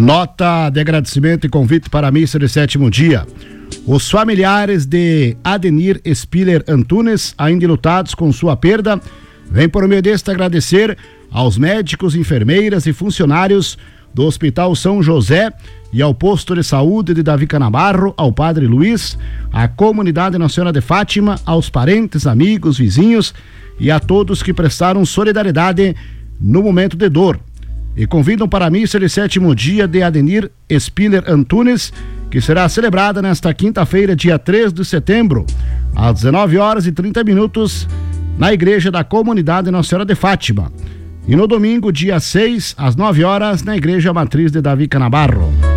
Nota de agradecimento e convite para a missa de 7º dia. Os familiares de Adenir Spiller Antunes, ainda enlutados com sua perda, vêm por meio deste agradecer aos médicos, enfermeiras e funcionários do Hospital São José e ao posto de saúde de Davi Canabarro, ao Padre Luiz, à comunidade Nossa Senhora de Fátima, aos parentes, amigos, vizinhos e a todos que prestaram solidariedade no momento de dor. E convidam para a missa de 7º dia de Adenir Spiller Antunes, que será celebrada nesta quinta-feira, dia 3 de setembro, às 19h30, na igreja da comunidade Nossa Senhora de Fátima. E no domingo, dia 6, às 9 horas, na igreja matriz de Davi Canabarro.